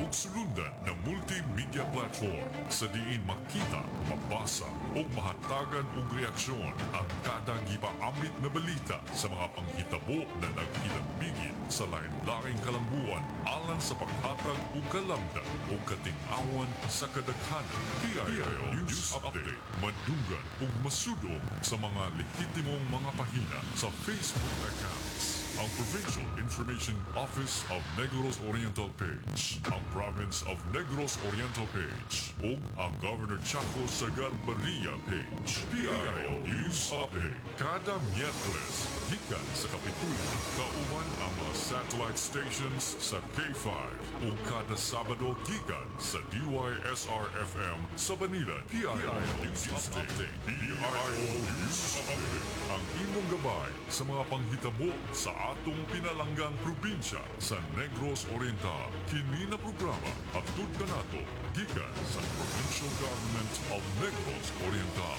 sugsulundan na multimedia platform sa diin makita, mabasa o mahatagan og reaksyon ang kada gipaamit na balita sa mga panghitabo na naghinabigit sa lain-laing kalambuan alang sa paghatag o kalamda o kating-awan sa kadaghanan. PIO News Update. Madugan o masudong sa mga lehitimong mga pahina sa Facebook accounts. Ang Provincial Information Office of Negros Oriental page, ang Province of Negros Oriental page, o ang Governor Chaco Sagar-Barria page. PIO News Update. Kada Miyerkules, gikan sa Kapitulo, kauman ang mga satellite stations sa K5 o kada Sabado gikan sa DYSR-FM sa Banilan. PIO News Update. PIO News Update. Ang imong gabay sa mga panghitabo sa atong pinalanggang probinsya sa Negros Oriental. Kini na programa at kanato gikan sa Provincial Government of Negros Oriental.